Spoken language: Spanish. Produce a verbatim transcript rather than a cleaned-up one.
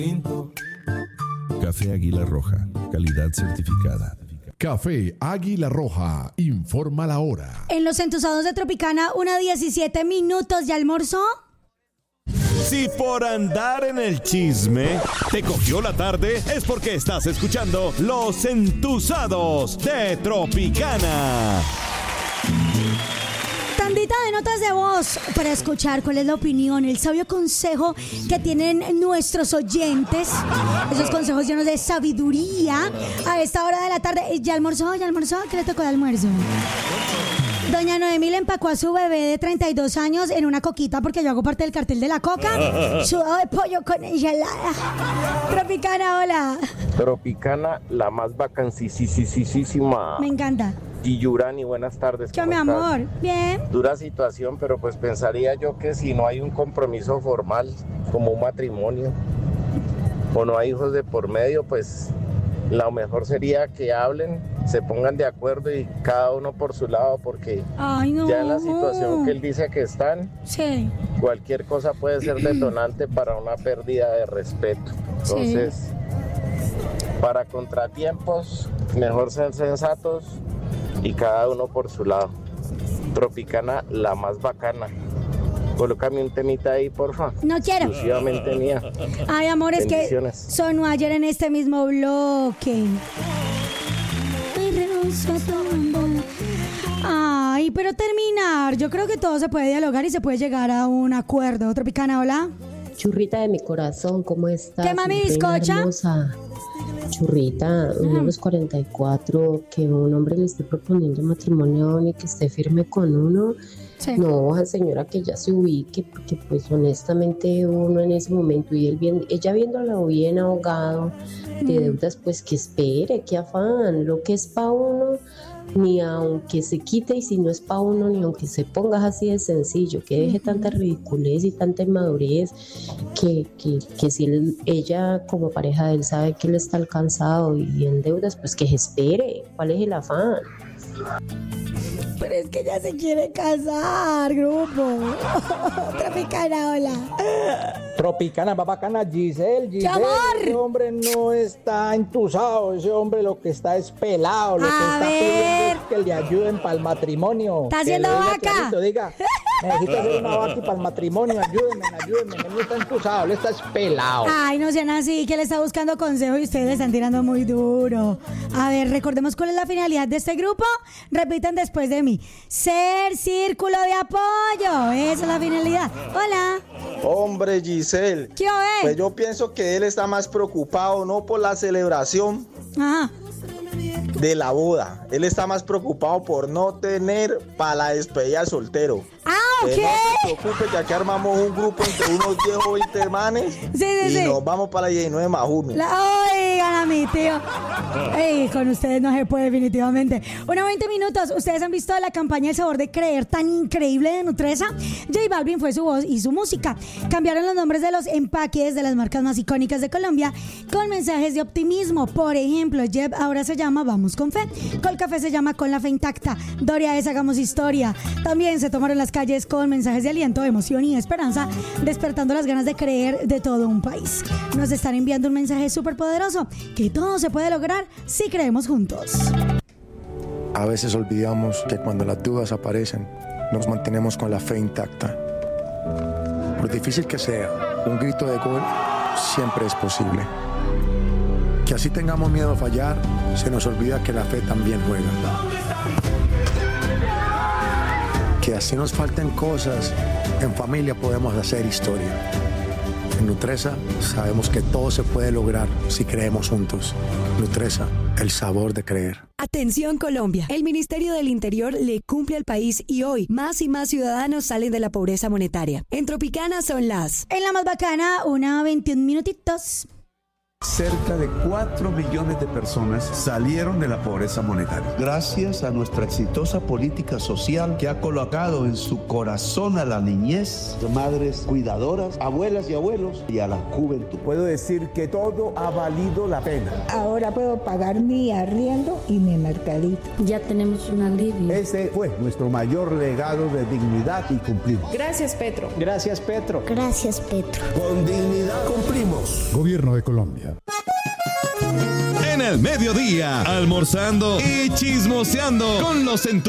Café Águila Roja, calidad certificada. Café Águila Roja, informa la hora. En los entusados de Tropicana, una diecisiete minutos, ¿ya almorzó? Si por andar en el chisme te cogió la tarde, es porque estás escuchando Los Entusados de Tropicana. Tandita de notas de voz para escuchar cuál es la opinión, el sabio consejo que tienen nuestros oyentes. Esos consejos llenos de sabiduría a esta hora de la tarde. ¿Ya almorzó? ¿Ya almorzó? ¿Qué le tocó de almuerzo? Doña Noemí le empacó a su bebé de treinta y dos años en una coquita, porque yo hago parte del cartel de la coca. Sudado de pollo con ensalada. Tropicana, hola. Tropicana, la más vacancísima. Me encanta. Y Yurani, buenas tardes. Yo, mi amor, bien. Dura situación, pero pues pensaría yo que si no hay un compromiso formal, como un matrimonio, o no hay hijos de por medio, pues lo mejor sería que hablen, se pongan de acuerdo y cada uno por su lado, porque Ay, no. ya en la situación que él dice que están, sí. cualquier cosa puede ser detonante para una pérdida de respeto. Entonces, sí. Para contratiempos, mejor ser sensatos y cada uno por su lado. Tropicana, la más bacana. Colócame un temita ahí, porfa. No quiero. Exclusivamente mía. Ay, amor, es que sonó ayer en este mismo bloque. Ay, pero terminar. Yo creo que todo se puede dialogar y se puede llegar a un acuerdo. Tropicana, hola. Churrita de mi corazón, ¿cómo estás? ¿Qué, mami, bizcocha? Hermosa. Churrita, uno de los cuarenta y cuatro, que un hombre le esté proponiendo matrimonio y que esté firme con uno. Sí. No, señora, que ya se ubique, porque pues honestamente uno en ese momento y él bien, ella viéndolo bien ahogado de deudas, pues que espere, que afán, lo que es pa' uno, ni aunque se quite, y si no es pa' uno, ni aunque se pongas así de sencillo, que deje tanta ridiculez y tanta inmadurez, que, que, que si él, ella como pareja de él sabe que él está alcanzado y en deudas, pues que espere, ¿cuál es el afán? Pero es que ya se quiere casar, grupo. Tropicana, hola. Tropicana, bacana, Giselle, Giselle. ¡Amor! Ese hombre no está entusado, ese hombre lo que está es pelado, lo A que está ver. pidiendo es que le ayuden para el matrimonio. ¿Está haciendo que vaca? Clarito, diga, necesito hacer una vaca para el matrimonio, ayúdenme, ayúdenme, él no está entusado, él está es pelado. Ay, no sean así, que le está buscando consejo y ustedes le están tirando muy duro. A ver, recordemos cuál es la finalidad de este grupo. Repiten después de mí. Ser círculo de apoyo. Esa es la finalidad. Hola. Hombre, Giselle. ¿Qué ves? Pues yo pienso que él está más preocupado no por la celebración Ajá. de la boda. Él está más preocupado por no tener para la despedida al soltero. Ah, ok. Que no se preocupe, que aquí armamos un grupo entre unos diez o veinte manes Sí, sí, y sí. nos vamos para la diecinueve más uno. La, oigan a mi tío. Ey, con ustedes no se puede definitivamente. Una veinte minutos. ¿Ustedes han visto la campaña El Sabor de Creer tan increíble de Nutresa? J Balvin fue su voz y su música. Cambiaron los nombres de los empaques de las marcas más icónicas de Colombia con mensajes de optimismo. Por ejemplo, Jeb ahora se llama Vamos con Fe. Colcafé se llama Con la Fe Intacta. Doria es Hagamos Historia. También se tomaron las calles con mensajes de aliento, emoción y esperanza, despertando las ganas de creer de todo un país. Nos están enviando un mensaje súper poderoso, que todo se puede lograr si creemos juntos. A veces olvidamos que cuando las dudas aparecen, nos mantenemos con la fe intacta. Por difícil que sea, un grito de gol siempre es posible. Que así tengamos miedo a fallar, se nos olvida que la fe también juega. Que así nos falten cosas, en familia podemos hacer historia. En Nutresa sabemos que todo se puede lograr si creemos juntos. Nutresa, el sabor de creer. Atención Colombia, el Ministerio del Interior le cumple al país y hoy más y más ciudadanos salen de la pobreza monetaria. En Tropicana son las... En la más bacana, una veintiún minutitos. Cerca de cuatro millones de personas salieron de la pobreza monetaria. Gracias a nuestra exitosa política social que ha colocado en su corazón a la niñez, madres cuidadoras, abuelas y abuelos y a la juventud. Puedo decir que todo ha valido la pena. Ahora puedo pagar mi arriendo y mi mercadito. Ya tenemos un alivio. Ese fue nuestro mayor legado de dignidad y cumplimos. Gracias, Petro. Gracias, Petro. Gracias, Petro. Con dignidad cumplimos. Gobierno de Colombia. En el mediodía, almorzando y chismoseando con los entusiastas.